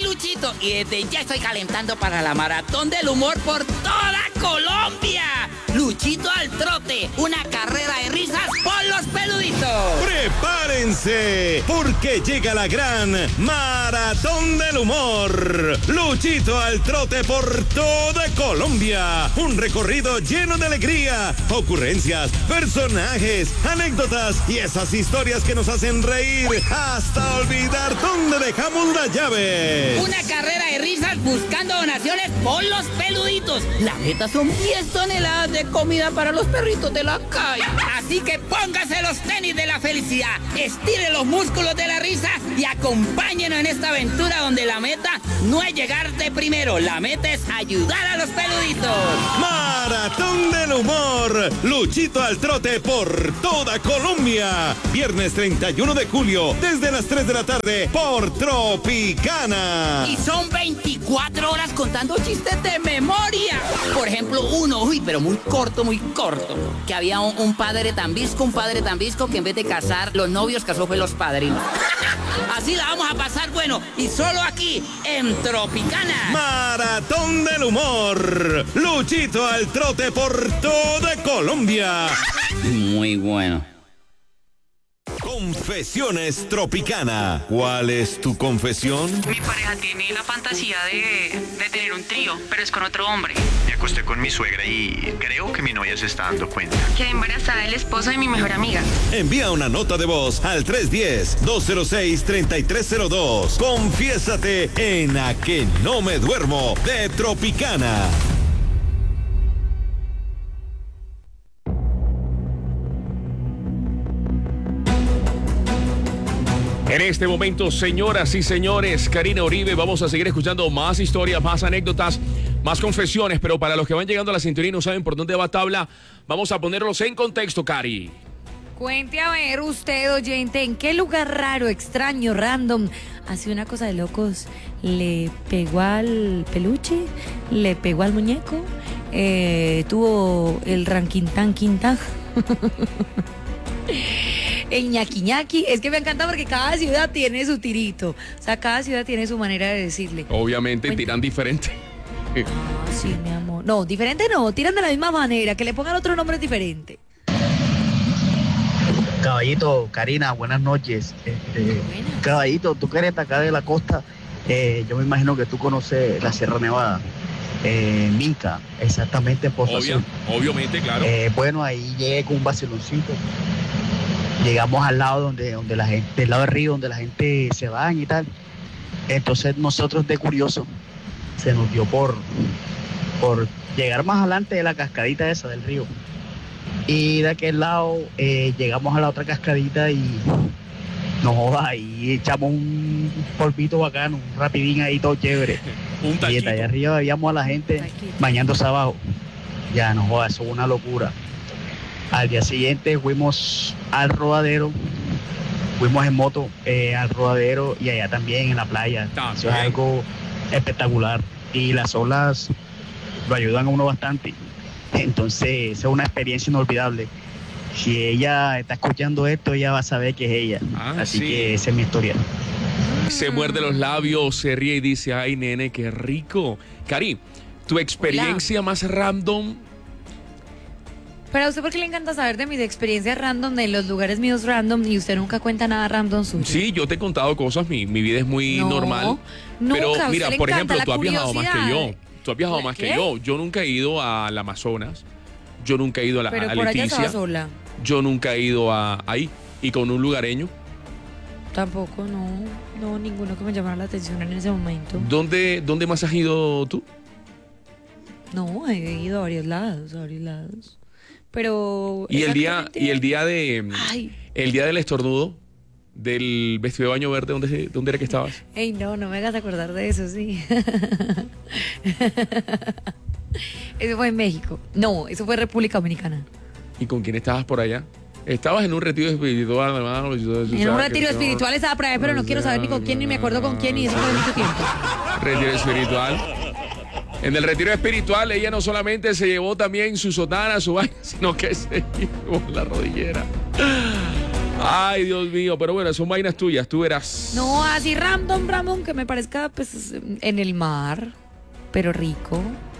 Luchito y desde ya estoy calentando para la maratón del humor por toda Colombia. Luchito al trote, una carrera de risas por los peluditos. ¡Prepárense! Porque llega la gran maratón del humor. Luchito al trote por toda Colombia. Un recorrido lleno de alegría, ocurrencias, personajes, anécdotas y esas historias que nos hacen reír hasta olvidar dónde dejamos la llave. Una carrera de risas buscando donaciones por los peluditos. La meta son 10 toneladas de comida para los perritos de la calle. Así que póngase los tenis de la felicidad, estire los músculos de la risa y acompáñenos en esta aventura donde la meta no es llegar de primero, la meta es ayudar a los peluditos. Maratón del humor. Luchito al trote por toda Colombia. Viernes 31 de julio, desde las 3 de la tarde, por Tropicana. Y son 24 horas contando chistes de memoria. Por ejemplo, uno, pero muy corto, que había un padre tan visco que en vez de casar los novios, casó fue los padrinos. Así la vamos a pasar bueno, y solo aquí, en Tropicana. Maratón del humor. Luchito al trote por toda Colombia. Muy bueno. Confesiones Tropicana. ¿Cuál es tu confesión? Mi pareja tiene la fantasía de tener un trío, pero es con otro hombre. Me acosté con mi suegra y creo que mi novia se está dando cuenta. Quedé embarazada del esposo de mi mejor amiga. Envía una nota de voz al 310-206-3302. Confiésate en A que no me duermo de Tropicana. En este momento, señoras y señores, Karina Uribe, vamos a seguir escuchando más historias, más anécdotas, más confesiones, pero para los que van llegando a la cinturilla y no saben por dónde va tabla, vamos a ponerlos en contexto, Cari. Cuente a ver usted, oyente, ¿en qué lugar raro, extraño, random, hace una cosa de locos? ¿Le pegó al peluche? ¿Le pegó al muñeco? ¿Tuvo el ranquintán? El ñaqui ñaqui, es que me encanta porque cada ciudad tiene su tirito, o sea, cada ciudad tiene su manera de decirle. Obviamente tiran diferente. Ah, sí, mi amor. No, diferente no, tiran de la misma manera, que le pongan otro nombre diferente. Caballito, Karina, buenas noches. Caballito, tú que eres de acá de la costa, yo me imagino que tú conoces la Sierra Nevada. Minca, exactamente en Pozo Azul. Obviamente, claro. Bueno, ahí llegué con un vaciloncito. Llegamos al lado donde la gente, del lado del río, donde la gente se baña y tal. Entonces nosotros de curioso se nos dio por llegar más adelante de la cascadita esa del río. Y de aquel lado llegamos a la otra cascadita y nos joda, y echamos un polvito bacano, un rapidín ahí todo chévere. Un taquito. Y de allá arriba veíamos a la gente bañándose abajo. Ya nos joda, eso es una locura. Al día siguiente fuimos al rodadero, fuimos en moto al rodadero y allá también en la playa. Eso es algo espectacular y las olas lo ayudan a uno bastante. Entonces, es una experiencia inolvidable. Si ella está escuchando esto, ella va a saber que es ella. Así que esa es mi historia. Se muerde los labios, se ríe y dice, ay, nene, qué rico. Cari, tu experiencia más random. Pero a usted, ¿por qué le encanta saber de mis experiencias random, de los lugares míos random, y usted nunca cuenta nada random suyo? Sí, yo te he contado cosas, mi vida es muy normal. Nunca, pero mira, por ejemplo, tú has viajado más que yo. Tú has viajado más que yo. Yo nunca he ido al Amazonas. Yo nunca he ido a Pero por Leticia. allá estaba sola. Yo nunca he ido ahí. ¿Y con un lugareño? Tampoco, no, ninguno que me llamara la atención en ese momento. ¿Dónde más has ido tú? No, he ido a varios lados. Pero... Y el día del estornudo, del vestido de baño verde, ¿dónde era que estabas? Ey, no me hagas acordar de eso, sí. Eso fue en México. No, eso fue República Dominicana. ¿Y con quién estabas por allá? Estabas en un retiro espiritual, hermano. En un retiro espiritual estaba por allá, pero no quiero saber ni con quién, ni me acuerdo con quién, y eso fue mucho tiempo. Retiro espiritual. En el retiro espiritual, ella no solamente se llevó también su sotana, su vaina, sino que se llevó la rodillera. Ay, Dios mío, pero bueno, son vainas tuyas, tú verás. No, así random, que me parezca pues en el mar, pero rico.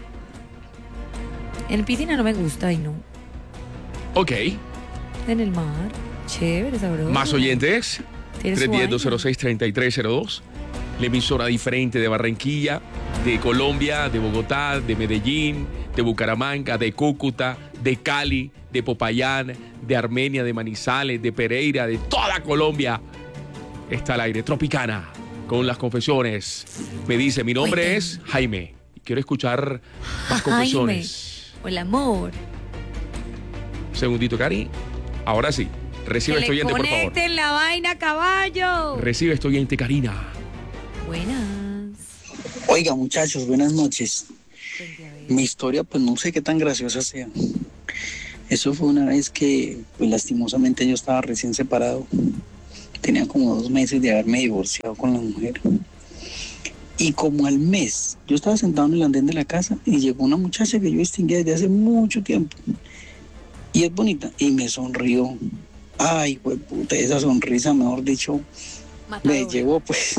En piscina no me gusta y no. Ok. En el mar, chévere, sabroso. Más oyentes. Tiene su vaina. 310-206-3302. La emisora diferente de Barranquilla, de Colombia, de Bogotá, de Medellín, de Bucaramanga, de Cúcuta, de Cali, de Popayán, de Armenia, de Manizales, de Pereira, de toda Colombia. Está al aire Tropicana con las confesiones. Me dice, mi nombre Oigan. es Jaime. Quiero escuchar más confesiones. O el amor. Segundito, Cari. Ahora sí. Recibe Que este le oyente, por favor. conecten la vaina, caballo. Recibe este oyente, Karina. Buenas. Oiga, muchachos, buenas noches. Mi historia, pues no sé qué tan graciosa sea. Eso fue una vez que, pues lastimosamente yo estaba recién separado. Tenía como 2 meses de haberme divorciado con la mujer. Y como al mes, yo estaba sentado en el andén de la casa y llegó una muchacha que yo distinguía desde hace mucho tiempo. Y es bonita. Y me sonrió. Ay, pues puta, esa sonrisa, mejor dicho, me llevó pues.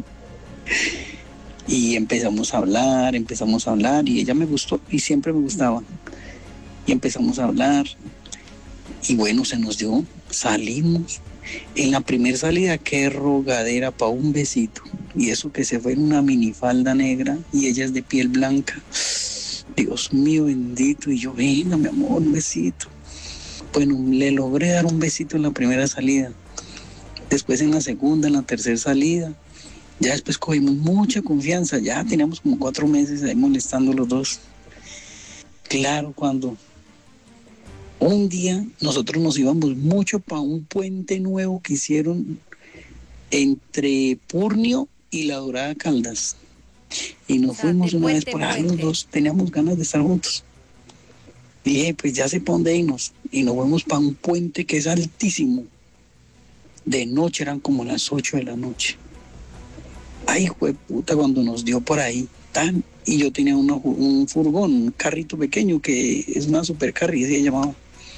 Y empezamos a hablar, y ella me gustó y siempre me gustaba. Y empezamos a hablar y bueno, se nos dio, salimos. En la primera salida, qué rogadera para un besito. Y eso que se fue en una minifalda negra y ella es de piel blanca. Dios mío bendito. Y yo, venga mi amor, un besito. Bueno, le logré dar un besito en la primera salida. Después en la segunda, en la tercera salida. Ya después cogimos mucha confianza. Ya teníamos como 4 meses ahí molestando los dos. Claro, cuando un día nosotros nos íbamos mucho para un puente nuevo que hicieron entre Purnio y La Dorada Caldas. Y nos fuimos una vez por ahí los dos. Teníamos ganas de estar juntos. Dije, pues ya sé para dónde irnos. Y nos fuimos para un puente que es altísimo. De noche eran como las 8 de la noche. Ay, jueputa, cuando nos dio por ahí, tan. Y yo tenía un furgón, un carrito pequeño que es una supercarry, así se llamaba.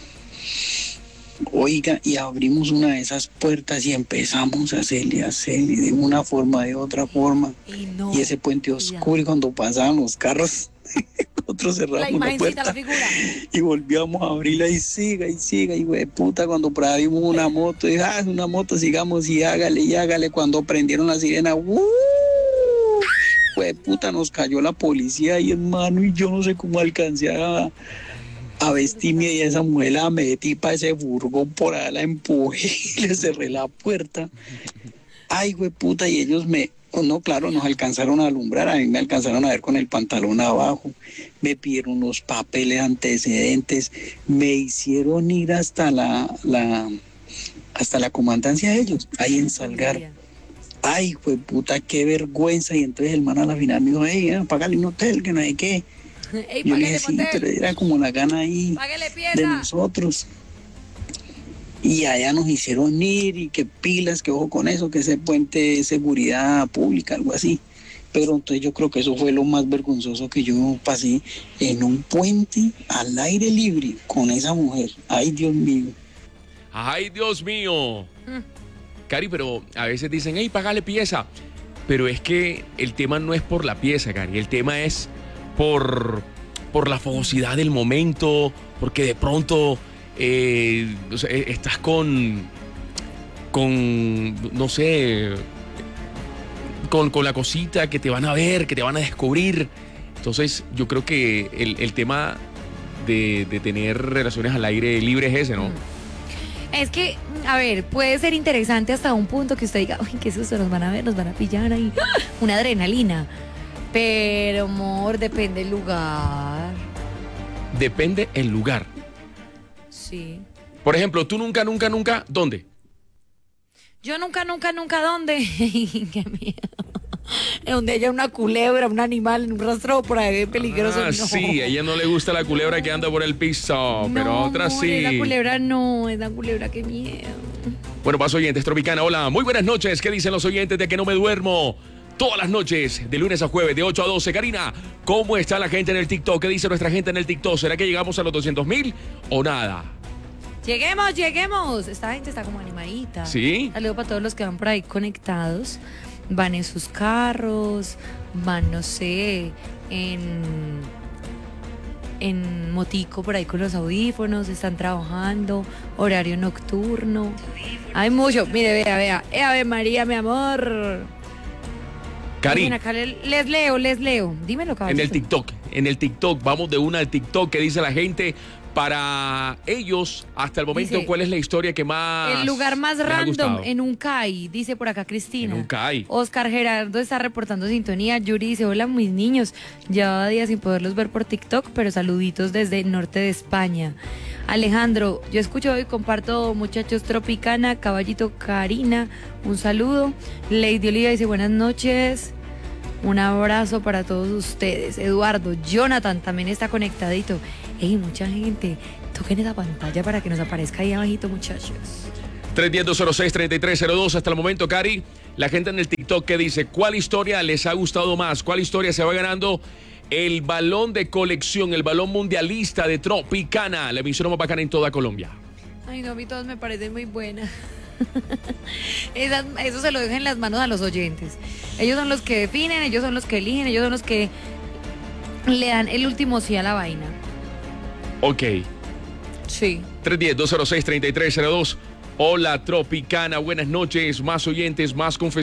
Oiga, y abrimos una de esas puertas y empezamos a hacerle de una forma, de otra forma. Y ese puente oscuro, y cuando pasaban los carros, nosotros cerramos la puerta y volvíamos a abrirla y siga, y puta, cuando por ahí vimos una moto, y una moto, sigamos y hágale, cuando prendieron la sirena, puta, nos cayó la policía ahí, hermano, y yo no sé cómo alcancé a vestirme y a esa mujer la metí para ese furgón, por allá la empujé y le cerré la puerta. Ay, puta, y ellos no, claro, nos alcanzaron a alumbrar, a mí me alcanzaron a ver con el pantalón abajo, me pidieron los papeles, antecedentes, me hicieron ir hasta la comandancia de ellos, ahí en Salgar. Ay, puta, qué vergüenza. Y entonces el man a la final me dijo, hey, págale un hotel, que no hay qué. Yo le dije, sí, pero era como la gana ahí de nosotros. Y allá nos hicieron ir, y que pilas, que ojo con eso, que ese puente es seguridad pública, algo así. Pero entonces yo creo que eso fue lo más vergonzoso que yo pasé, en un puente al aire libre con esa mujer. Ay, Dios mío. Ay, Dios mío. Cari, pero a veces dicen, hey, págale pieza. Pero es que el tema no es por la pieza, Cari. El tema es por la fogosidad del momento, porque de pronto estás con no sé, con la cosita que te van a ver, que te van a descubrir. Entonces yo creo que el tema de tener relaciones al aire libre es ese, ¿no? Es que, a ver, puede ser interesante hasta un punto que usted diga, uy, qué susto, nos van a ver, nos van a pillar ahí. Una adrenalina. Pero, amor, depende el lugar. Depende el lugar. Sí. Por ejemplo, tú nunca, ¿dónde? Yo nunca, ¿dónde? Qué miedo. Donde haya una culebra, un animal en un rastro por ahí peligroso. Ah, no. Sí, a ella no le gusta la culebra que anda por el piso, No, pero otras amor, sí. Esa culebra no, esa culebra, qué miedo. Bueno, paso oyentes, Tropicana, hola, muy buenas noches. ¿Qué dicen los oyentes de que no me duermo? Todas las noches, de lunes a jueves, de 8 a 12. Karina, ¿cómo está la gente en el TikTok? ¿Qué dice nuestra gente en el TikTok? ¿Será que llegamos a los 200,000 o nada? Lleguemos. Esta gente está como animadita. Sí. Saludo para todos los que van por ahí conectados. Van en sus carros, van, no sé, en motico por ahí con los audífonos, están trabajando, horario nocturno. Hay mucho. Mire, vea. Ave María, mi amor. Cari, Miren, acá les leo. Dímelo, caballito. en el TikTok, vamos de una al TikTok, ¿qué dice la gente? Para ellos, hasta el momento, Dice, ¿cuál es la historia que más el lugar más les ha random gustado? en un CAI, dice por acá Cristina. En un CAI. Oscar Gerardo está reportando sintonía. Yuri dice, hola mis niños, llevaba días sin poderlos ver por TikTok, pero saluditos desde el norte de España. Alejandro, yo escucho y comparto, muchachos, Tropicana, Caballito, Karina, un saludo. Lady Oliva dice, buenas noches. Un abrazo para todos ustedes. Eduardo, Jonathan también está conectadito. Ey, mucha gente, toquen esa pantalla para que nos aparezca ahí abajito, muchachos. 310-206-3302. Hasta el momento, Cari, la gente en el TikTok que dice, ¿cuál historia les ha gustado más? ¿Cuál historia se va ganando el balón de colección, el balón mundialista de Tropicana, la emisora más bacana en toda Colombia? Ay, no, a mí todos me parecen muy buenas. Eso se lo dejan en las manos a los oyentes. Ellos son los que definen, ellos son los que eligen, ellos son los que le dan el último sí a la vaina. Ok. Sí. 310-206-3302. Hola, Tropicana. Buenas noches. Más oyentes, más confesiones.